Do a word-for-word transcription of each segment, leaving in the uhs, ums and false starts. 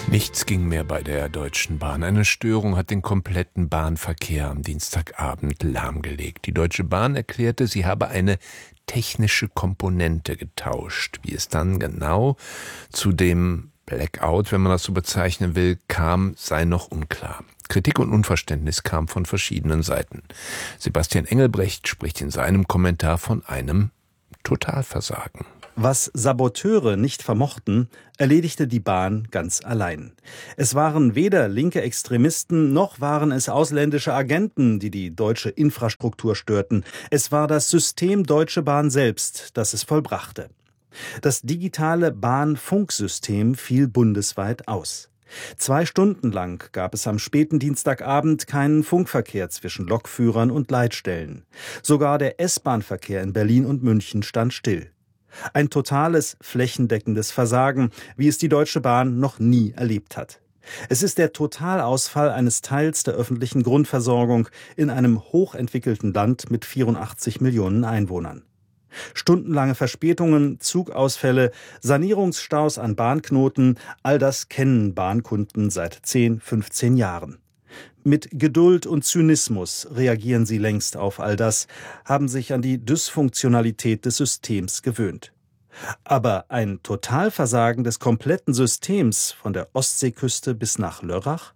Nichts ging mehr bei der Deutschen Bahn. Eine Störung hat den kompletten Bahnverkehr am Dienstagabend lahmgelegt. Die Deutsche Bahn erklärte, sie habe eine technische Komponente getauscht. Wie es dann genau zu dem Blackout, wenn man das so bezeichnen will, kam, sei noch unklar. Kritik und Unverständnis kam von verschiedenen Seiten. Sebastian Engelbrecht spricht in seinem Kommentar von einem Totalversagen. Was Saboteure nicht vermochten, erledigte die Bahn ganz allein. Es waren weder linke Extremisten, noch waren es ausländische Agenten, die die deutsche Infrastruktur störten. Es war das System Deutsche Bahn selbst, das es vollbrachte. Das digitale Bahnfunksystem fiel bundesweit aus. Zwei Stunden lang gab es am späten Dienstagabend keinen Funkverkehr zwischen Lokführern und Leitstellen. Sogar der S-Bahn-Verkehr in Berlin und München stand still. Ein totales, flächendeckendes Versagen, wie es die Deutsche Bahn noch nie erlebt hat. Es ist der Totalausfall eines Teils der öffentlichen Grundversorgung in einem hochentwickelten Land mit vierundachtzig Millionen Einwohnern. Stundenlange Verspätungen, Zugausfälle, Sanierungsstaus an Bahnknoten, all das kennen Bahnkunden seit zehn, fünfzehn Jahren. Mit Geduld und Zynismus reagieren sie längst auf all das, haben sich an die Dysfunktionalität des Systems gewöhnt. Aber ein Totalversagen des kompletten Systems von der Ostseeküste bis nach Lörrach?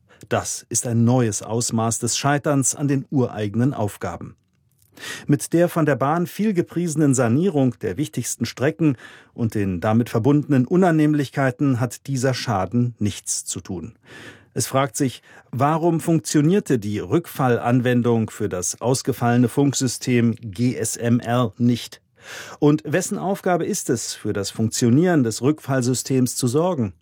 Das ist ein neues Ausmaß des Scheiterns an den ureigenen Aufgaben. Mit der von der Bahn viel gepriesenen Sanierung der wichtigsten Strecken und den damit verbundenen Unannehmlichkeiten hat dieser Schaden nichts zu tun. Es fragt sich, warum funktionierte die Rückfallanwendung für das ausgefallene Funksystem G S M R nicht? Und wessen Aufgabe ist es, für das Funktionieren des Rückfallsystems zu sorgen?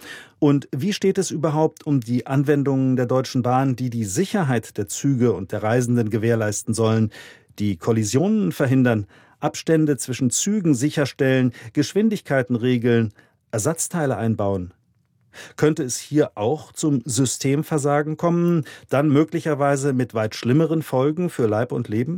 Und wie steht es überhaupt um die Anwendungen der Deutschen Bahn, die die Sicherheit der Züge und der Reisenden gewährleisten sollen, die Kollisionen verhindern, Abstände zwischen Zügen sicherstellen, Geschwindigkeiten regeln, Ersatzteile einbauen? Könnte es hier auch zum Systemversagen kommen, dann möglicherweise mit weit schlimmeren Folgen für Leib und Leben?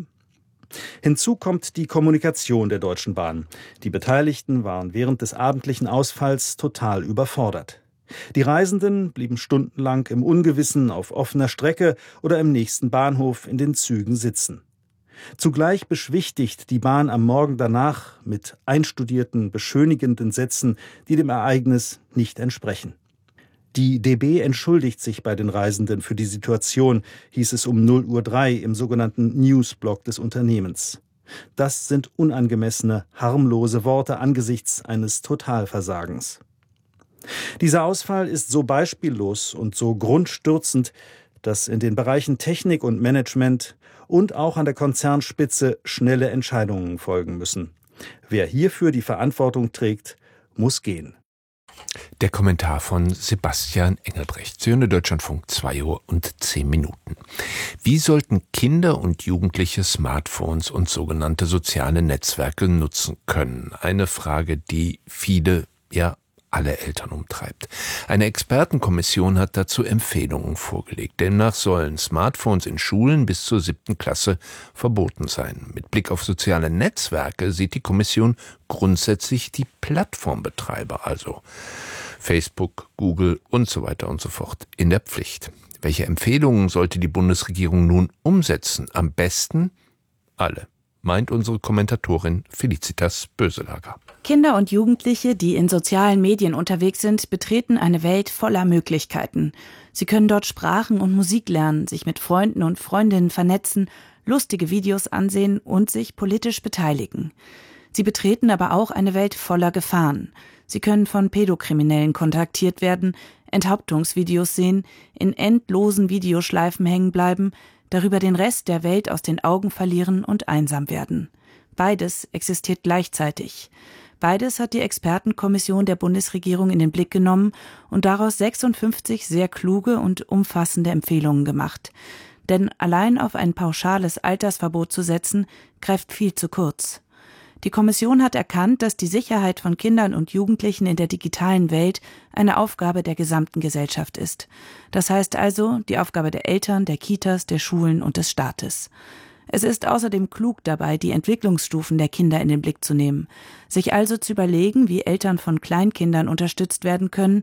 Hinzu kommt die Kommunikation der Deutschen Bahn. Die Beteiligten waren während des abendlichen Ausfalls total überfordert. Die Reisenden blieben stundenlang im Ungewissen auf offener Strecke oder im nächsten Bahnhof in den Zügen sitzen. Zugleich beschwichtigt die Bahn am Morgen danach mit einstudierten, beschönigenden Sätzen, die dem Ereignis nicht entsprechen. Die D B entschuldigt sich bei den Reisenden für die Situation, hieß es um null Uhr drei im sogenannten Newsblog des Unternehmens. Das sind unangemessene, harmlose Worte angesichts eines Totalversagens. Dieser Ausfall ist so beispiellos und so grundstürzend, dass in den Bereichen Technik und Management und auch an der Konzernspitze schnelle Entscheidungen folgen müssen. Wer hierfür die Verantwortung trägt, muss gehen. Der Kommentar von Sebastian Engelbrecht. Sie hören Deutschlandfunk, zwei Uhr und zehn Minuten. Wie sollten Kinder und Jugendliche Smartphones und sogenannte soziale Netzwerke nutzen können? Eine Frage, die viele, ja alle Eltern umtreibt. Eine Expertenkommission hat dazu Empfehlungen vorgelegt. Demnach sollen Smartphones in Schulen bis zur siebten Klasse verboten sein. Mit Blick auf soziale Netzwerke sieht die Kommission grundsätzlich die Plattformbetreiber, also Facebook, Google und so weiter und so fort, in der Pflicht. Welche Empfehlungen sollte die Bundesregierung nun umsetzen? Am besten alle, meint unsere Kommentatorin Felicitas Böselager. Kinder und Jugendliche, die in sozialen Medien unterwegs sind, betreten eine Welt voller Möglichkeiten. Sie können dort Sprachen und Musik lernen, sich mit Freunden und Freundinnen vernetzen, lustige Videos ansehen und sich politisch beteiligen. Sie betreten aber auch eine Welt voller Gefahren. Sie können von Pädokriminellen kontaktiert werden, Enthauptungsvideos sehen, in endlosen Videoschleifen hängen bleiben, darüber den Rest der Welt aus den Augen verlieren und einsam werden. Beides existiert gleichzeitig. Beides hat die Expertenkommission der Bundesregierung in den Blick genommen und daraus sechsundfünfzig sehr kluge und umfassende Empfehlungen gemacht. Denn allein auf ein pauschales Altersverbot zu setzen, greift viel zu kurz. Die Kommission hat erkannt, dass die Sicherheit von Kindern und Jugendlichen in der digitalen Welt eine Aufgabe der gesamten Gesellschaft ist. Das heißt also die Aufgabe der Eltern, der Kitas, der Schulen und des Staates. Es ist außerdem klug dabei, die Entwicklungsstufen der Kinder in den Blick zu nehmen, sich also zu überlegen, wie Eltern von Kleinkindern unterstützt werden können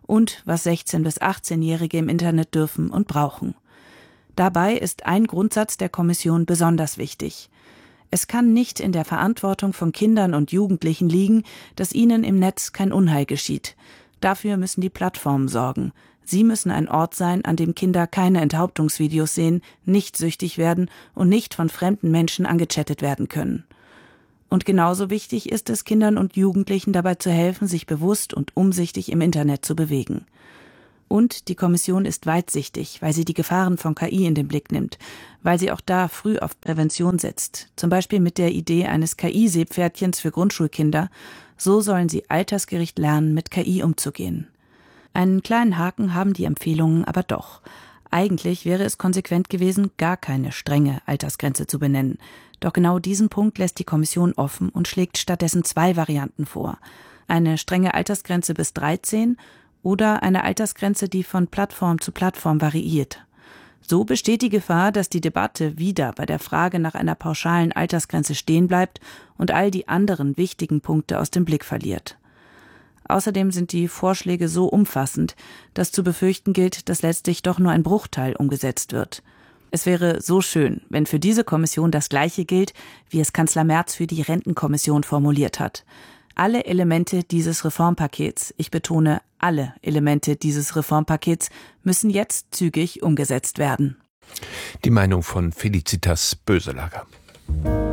und was sechzehn- bis achtzehnjährige im Internet dürfen und brauchen. Dabei ist ein Grundsatz der Kommission besonders wichtig. Es kann nicht in der Verantwortung von Kindern und Jugendlichen liegen, dass ihnen im Netz kein Unheil geschieht. Dafür müssen die Plattformen sorgen. Sie müssen ein Ort sein, an dem Kinder keine Enthauptungsvideos sehen, nicht süchtig werden und nicht von fremden Menschen angechattet werden können. Und genauso wichtig ist es, Kindern und Jugendlichen dabei zu helfen, sich bewusst und umsichtig im Internet zu bewegen. Und die Kommission ist weitsichtig, weil sie die Gefahren von K I in den Blick nimmt, weil sie auch da früh auf Prävention setzt, zum Beispiel mit der Idee eines K I-Seepferdchens für Grundschulkinder. So sollen sie altersgerecht lernen, mit K I umzugehen. Einen kleinen Haken haben die Empfehlungen aber doch. Eigentlich wäre es konsequent gewesen, gar keine strenge Altersgrenze zu benennen. Doch genau diesen Punkt lässt die Kommission offen und schlägt stattdessen zwei Varianten vor. Eine strenge Altersgrenze bis dreizehn oder eine Altersgrenze, die von Plattform zu Plattform variiert. So besteht die Gefahr, dass die Debatte wieder bei der Frage nach einer pauschalen Altersgrenze stehen bleibt und all die anderen wichtigen Punkte aus dem Blick verliert. Außerdem sind die Vorschläge so umfassend, dass zu befürchten gilt, dass letztlich doch nur ein Bruchteil umgesetzt wird. Es wäre so schön, wenn für diese Kommission das Gleiche gilt, wie es Kanzler Merz für die Rentenkommission formuliert hat. Alle Elemente dieses Reformpakets, ich betone alle Elemente dieses Reformpakets, müssen jetzt zügig umgesetzt werden. Die Meinung von Felicitas Böselager.